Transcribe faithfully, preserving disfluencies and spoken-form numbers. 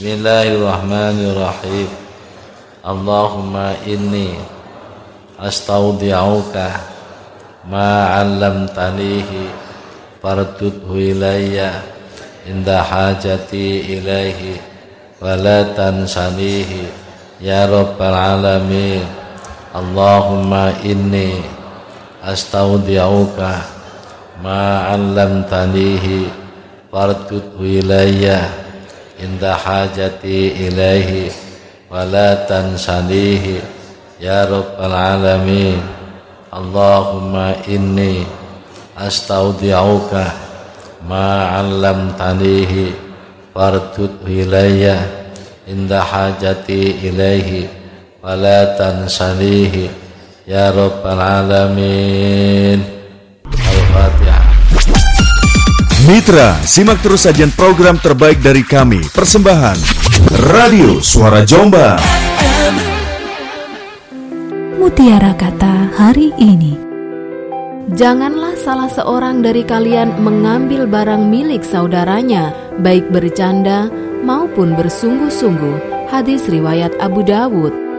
Bismillahirrahmanirrahim. Allahumma inni astaudi'uka ma 'allamtanihi fardudhu ilayya inda hajati ilaihi wa la tansanihi ya rabbal alamin. Allahumma inni astaudi'uka ma 'allamtanihi fardudhu ilayya inda hajati ilaihi wa la tansanihi ya rabbal alamin. Allahumma inni astaudi'uka ma 'allamtanihi fardudhu ilayya inda hajati ilaihi wa la tansanihi ya rabbal alamin. Al-Fatihah. Mitra, simak terus sajian program terbaik dari kami. Persembahan Radio Suara Jombang. Mutiara kata hari ini. Janganlah salah seorang dari kalian mengambil barang milik saudaranya, baik bercanda maupun bersungguh-sungguh. Hadis riwayat Abu Dawud.